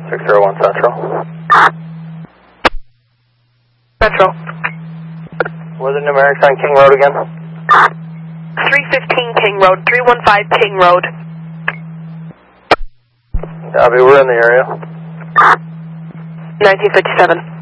601 Central. Central. What are the numerics on King Road again? 315 King Road, 315 King Road. Copy, we're in the area. 1957.